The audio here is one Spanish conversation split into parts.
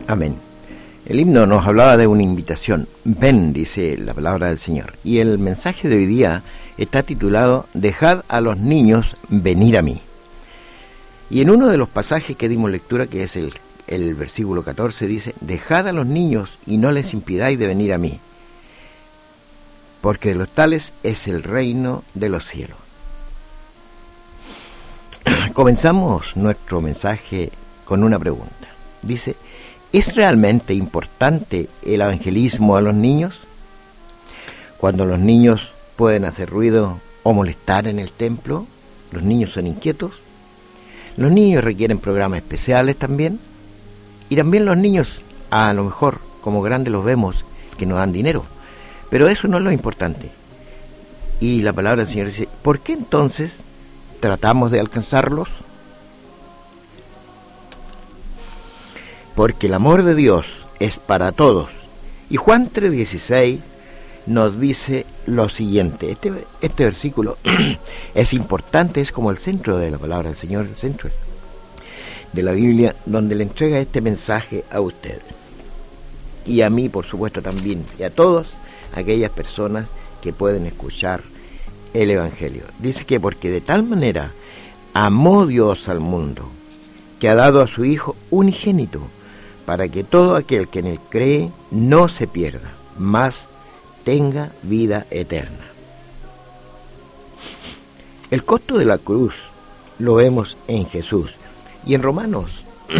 Amén. El himno nos hablaba de una invitación. Ven, dice la palabra del Señor. Y el mensaje de hoy día está titulado Dejad a los niños venir a mí. Y en uno de los pasajes que dimos lectura, que es el versículo 14, dice: Dejad a los niños y no les impidáis de venir a mí, porque de los tales es el reino de los cielos. Comenzamos nuestro mensaje con una pregunta. Dice: ¿es realmente importante el evangelismo a los niños? Cuando los niños pueden hacer ruido o molestar en el templo, los niños son inquietos. Los niños requieren programas especiales también. Y también los niños, a lo mejor como grandes los vemos, que nos dan dinero. Pero eso no es lo importante. Y la palabra del Señor dice: ¿por qué entonces tratamos de alcanzarlos? Porque el amor de Dios es para todos. Y Juan 3:16 nos dice lo siguiente. Este versículo es importante, es como el centro de la palabra del Señor, el centro de la Biblia, donde le entrega este mensaje a ustedes. Y a mí, por supuesto, también. Y a todas aquellas personas que pueden escuchar el Evangelio. Dice que porque de tal manera amó Dios al mundo, que ha dado a su Hijo unigénito, para que todo aquel que en él cree no se pierda, mas tenga vida eterna. El costo de la cruz lo vemos en Jesús. Y en Romanos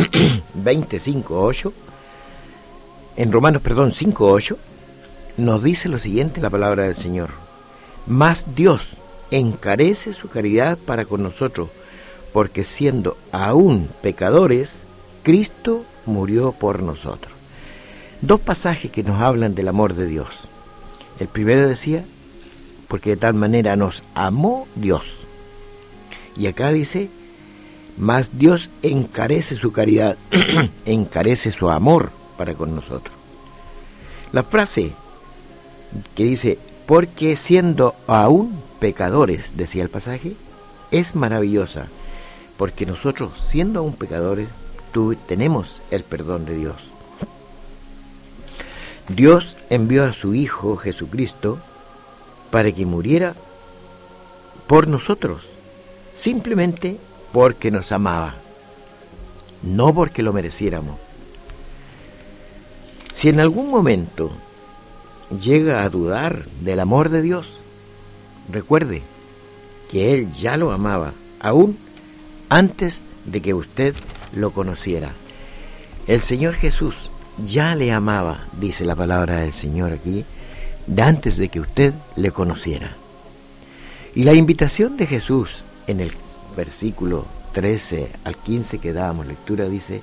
5:8, nos dice lo siguiente la palabra del Señor: mas Dios encarece su caridad para con nosotros, porque siendo aún pecadores, Cristo murió por nosotros. Dos pasajes que nos hablan del amor de Dios. El primero decía: porque de tal manera nos amó Dios. Y acá dice: mas Dios encarece su caridad, encarece su amor para con nosotros. La frase que dice: porque siendo aún pecadores, decía el pasaje, es maravillosa, porque nosotros, siendo aún pecadores, tenemos el perdón de Dios. Dios envió a su Hijo Jesucristo para que muriera por nosotros, simplemente porque nos amaba, no porque lo mereciéramos. Si en algún momento llega a dudar del amor de Dios, recuerde que Él ya lo amaba, aún antes de que usted lo conociera. El Señor Jesús ya le amaba, dice la palabra del Señor aquí, de antes de que usted le conociera. Y la invitación de Jesús en el versículo 13 al 15 que dábamos lectura dice: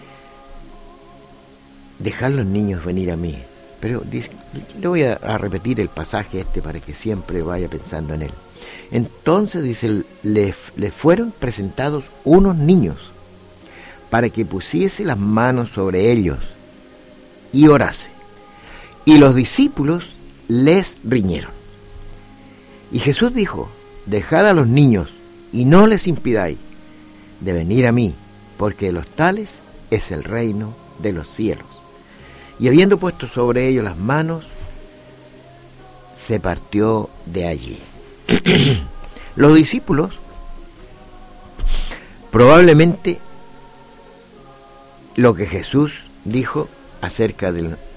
dejad los niños venir a mí. Pero le voy a repetir el pasaje para que siempre vaya pensando en él. Entonces dice: le fueron presentados unos niños para que pusiese las manos sobre ellos y orase. Y los discípulos les riñeron. Y Jesús dijo: dejad a los niños y no les impidáis de venir a mí, porque de los tales es el reino de los cielos. Y habiendo puesto sobre ellos las manos, se partió de allí. Los discípulos probablemente lo que Jesús dijo acerca de